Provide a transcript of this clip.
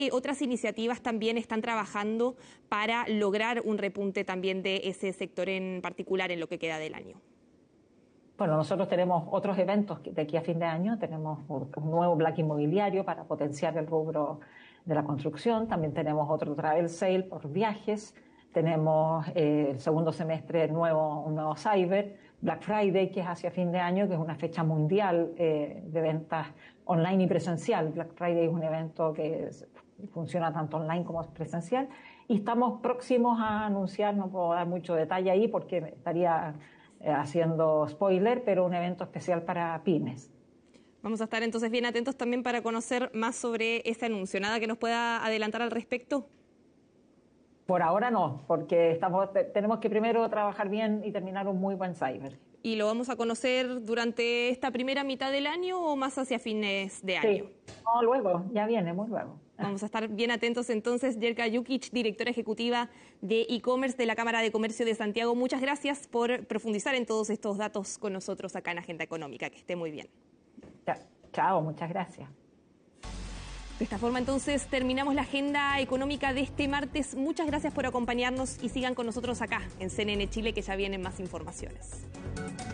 ¿Qué otras iniciativas también están trabajando para lograr un repunte también de ese sector en particular en lo que queda del año? Bueno, nosotros tenemos otros eventos de aquí a fin de año. Tenemos un nuevo Black Inmobiliario para potenciar el rubro de la construcción. También tenemos otro Travel Sale por viajes. Tenemos el segundo semestre un nuevo Cyber, Black Friday, que es hacia fin de año, que es una fecha mundial de ventas online y presencial. Black Friday es un evento que funciona tanto online como presencial. Y estamos próximos a anunciar, no puedo dar mucho detalle ahí porque estaría haciendo spoiler, pero un evento especial para pymes. Vamos a estar entonces bien atentos también para conocer más sobre ese anuncio. ¿Nada que nos pueda adelantar al respecto? Por ahora no, porque tenemos que primero trabajar bien y terminar un muy buen cyber. ¿Y lo vamos a conocer durante esta primera mitad del año o más hacia fines de año? Sí, no, luego, ya viene, muy luego. Vamos a estar bien atentos entonces. Jelka Jukic, directora ejecutiva de e-commerce de la Cámara de Comercio de Santiago. Muchas gracias por profundizar en todos estos datos con nosotros acá en Agenda Económica. Que esté muy bien. Chao, muchas gracias. De esta forma entonces terminamos la agenda económica de este martes. Muchas gracias por acompañarnos y sigan con nosotros acá en CNN Chile, que ya vienen más informaciones.